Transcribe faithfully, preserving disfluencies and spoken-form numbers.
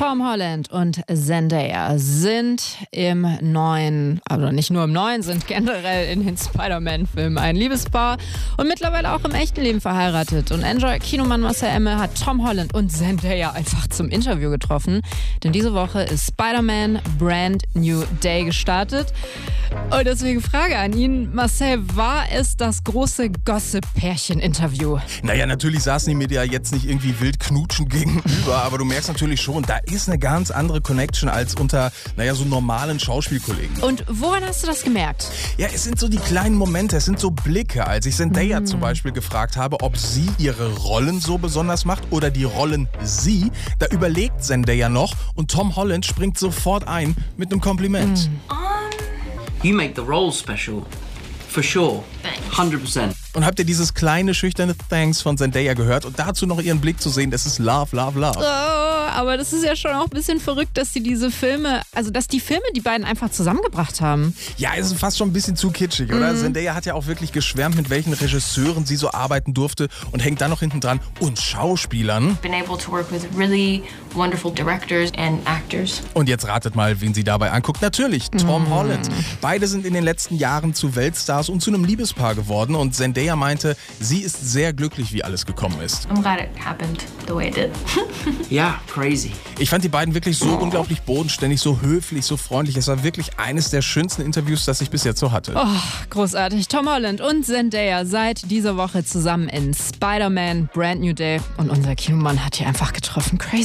Tom Holland und Zendaya sind im neuen, aber nicht nur im neuen, sind generell in den Spider-Man-Filmen ein Liebespaar und mittlerweile auch im echten Leben verheiratet. Und Enjoy-Kinomann Marcel Emme hat Tom Holland und Zendaya einfach zum Interview getroffen. Denn diese Woche ist Spider-Man Brand New Day gestartet. Und deswegen Frage an ihn, Marcel, war es das große Gossip-Pärchen-Interview? Naja, natürlich saßen die mir ja jetzt nicht irgendwie wild knutschen gegenüber, aber du merkst natürlich schon, da ist eine ganz andere Connection als unter, naja, so normalen Schauspielkollegen. Und woran hast du das gemerkt? Ja, es sind so die kleinen Momente, es sind so Blicke, als ich Zendaya mm. zum Beispiel gefragt habe, ob sie ihre Rollen so besonders macht oder die Rollen sie. Da überlegt Zendaya noch und Tom Holland springt sofort ein mit einem Kompliment. Mm. You make the role special. For sure. hundert Prozent. Und habt ihr dieses kleine, schüchterne Thanks von Zendaya gehört? Und dazu noch ihren Blick zu sehen, das ist Love, Love, Love. Oh, aber das ist ja schon auch ein bisschen verrückt, dass sie diese Filme, also dass die Filme die beiden einfach zusammengebracht haben. Ja, es ist fast schon ein bisschen zu kitschig, oder? Mhm. Zendaya hat ja auch wirklich geschwärmt, mit welchen Regisseuren sie so arbeiten durfte und hängt dann noch hinten dran. Und Schauspielern. Been able to work with really wonderful directors and actors. Und jetzt ratet mal, wen sie dabei anguckt. Natürlich, Tom mhm. Holland. Beide sind in den letzten Jahren zu Weltstars und zu einem Liebespaar geworden. Und Zendaya meinte, sie ist sehr glücklich, wie alles gekommen ist. I'm glad it happened the way it did. Ja, crazy. Ich fand die beiden wirklich so oh. unglaublich bodenständig, so höflich, so freundlich. Es war wirklich eines der schönsten Interviews, das ich bis jetzt so hatte. Oh, großartig. Tom Holland und Zendaya seit dieser Woche zusammen in Spider-Man Brand New Day. Und unser Kinomann hat hier einfach getroffen. Crazy.